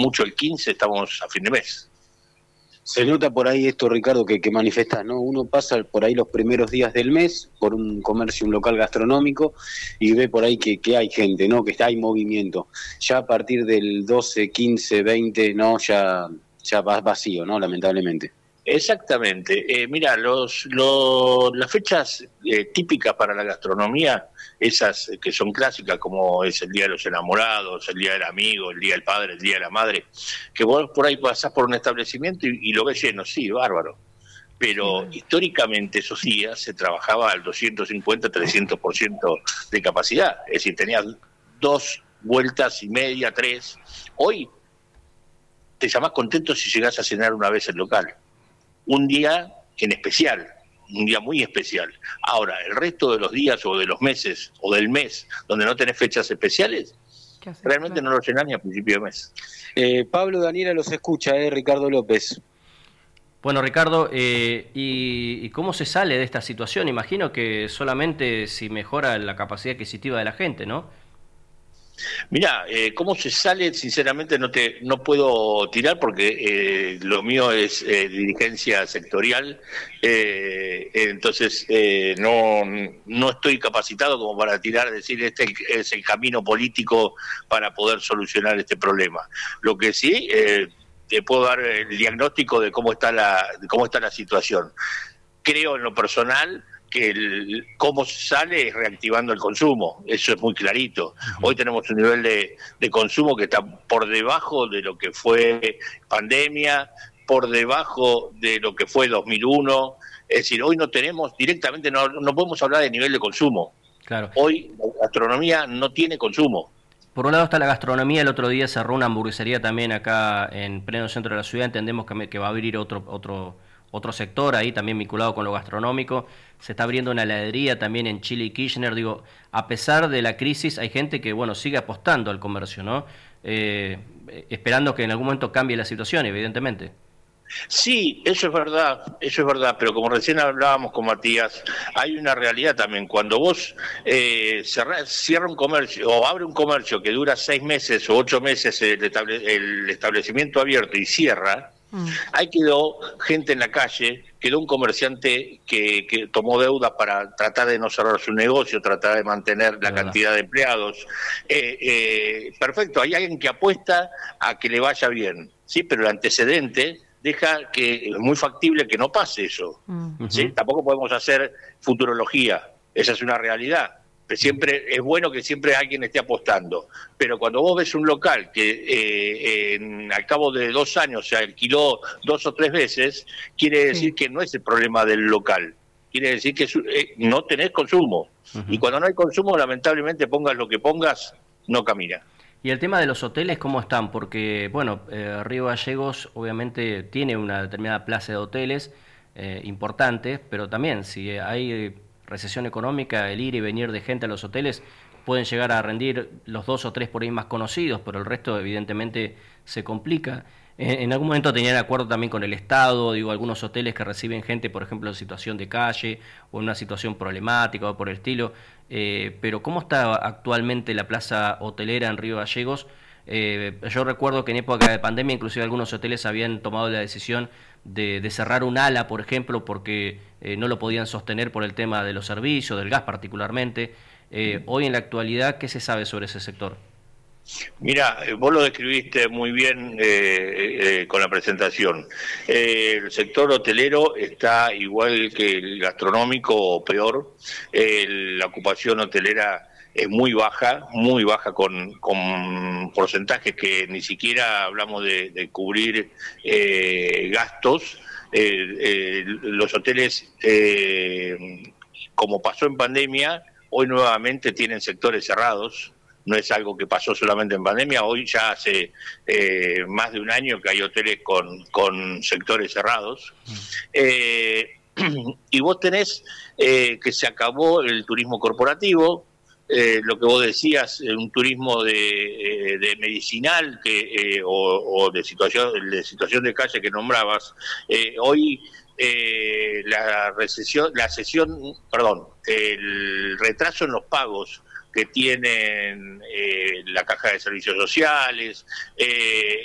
mucho el 15 estamos a fin de mes. Se nota por ahí esto, Ricardo, que manifestás, ¿no? Uno pasa por ahí los primeros días del mes por un comercio, un local gastronómico y ve por ahí que hay gente, ¿no? Hay movimiento. Ya a partir del 12, 15, 20, ¿no? Ya va vacío, ¿no? Lamentablemente. Exactamente. Mira, las fechas típicas para la gastronomía, esas que son clásicas, como es el Día de los Enamorados, el Día del Amigo, el Día del Padre, el Día de la Madre, que vos por ahí pasás por un establecimiento y lo ves lleno, sí, bárbaro. Pero históricamente esos días se trabajaba al 250, 300% de capacidad. Es decir, tenías 2 vueltas y media, 3. Hoy te llamás contento si llegás a cenar una vez el local. Un día en especial, un día muy especial. Ahora, el resto de los días o de los meses o del mes donde no tenés fechas especiales, realmente no lo llenás ni a principio de mes. Pablo, Daniela los escucha, Ricardo López. Bueno, Ricardo, ¿y cómo se sale de esta situación? Imagino que solamente si mejora la capacidad adquisitiva de la gente, ¿no? Mirá, ¿cómo se sale? Sinceramente no puedo tirar porque lo mío es dirigencia sectorial, entonces no estoy capacitado como para tirar, decir este es el camino político para poder solucionar este problema. Lo que sí, te puedo dar el diagnóstico de cómo está la situación. Creo en lo personal que cómo se sale es reactivando el consumo, eso es muy clarito. Hoy tenemos un nivel de consumo que está por debajo de lo que fue pandemia, por debajo de lo que fue 2001, es decir, hoy no tenemos directamente, no podemos hablar de nivel de consumo. Claro. Hoy la gastronomía no tiene consumo. Por un lado está la gastronomía, el otro día cerró una hamburguesería también acá en pleno centro de la ciudad, entendemos que va a abrir otro sector ahí también vinculado con lo gastronómico, se está abriendo una heladería también en Chile y Kirchner, digo, a pesar de la crisis hay gente que, bueno, sigue apostando al comercio, ¿no? Esperando que en algún momento cambie la situación, evidentemente. Sí, eso es verdad, pero como recién hablábamos con Matías, hay una realidad también. Cuando vos cierra un comercio o abre un comercio que dura 6 meses o 8 meses el establecimiento abierto y cierra, ahí quedó gente en la calle, quedó un comerciante que tomó deuda para tratar de no cerrar su negocio, tratar de mantener la cantidad de empleados. Perfecto, hay alguien que apuesta a que le vaya bien, sí, pero el antecedente deja que es muy factible que no pase eso. ¿Sí? Tampoco podemos hacer futurología, esa es una realidad. Siempre es bueno que siempre alguien esté apostando, pero cuando vos ves un local que al cabo de 2 años se alquiló 2 o 3 veces, quiere decir que no es el problema del local, quiere decir que no tenés consumo. Y cuando no hay consumo, lamentablemente pongas lo que pongas, no camina. Y el tema de los hoteles, ¿cómo están? Porque, bueno, Río Gallegos obviamente tiene una determinada plaza de hoteles importantes, pero también si hay recesión económica, el ir y venir de gente a los hoteles pueden llegar a rendir los 2 o 3 por ahí más conocidos, pero el resto evidentemente se complica. En algún momento tenían acuerdo también con el Estado, digo, algunos hoteles que reciben gente, por ejemplo, en situación de calle o en una situación problemática o por el estilo, pero ¿cómo está actualmente la plaza hotelera en Río Gallegos? Yo recuerdo que en época de pandemia inclusive algunos hoteles habían tomado la decisión de cerrar un ala, por ejemplo, porque no lo podían sostener por el tema de los servicios, del gas particularmente. Hoy en la actualidad, ¿qué se sabe sobre ese sector? Mira, vos lo describiste muy bien con la presentación. El sector hotelero está igual que el gastronómico o peor. La ocupación hotelera es muy baja con porcentajes que ni siquiera hablamos de cubrir gastos. Los hoteles, como pasó en pandemia, hoy nuevamente tienen sectores cerrados. No es algo que pasó solamente en pandemia, hoy ya hace más de un año que hay hoteles con sectores cerrados. Y vos tenés que se acabó el turismo corporativo, lo que vos decías, un turismo de medicinal o de situación de calle que nombrabas. Hoy el retraso en los pagos que tienen la Caja de Servicios Sociales,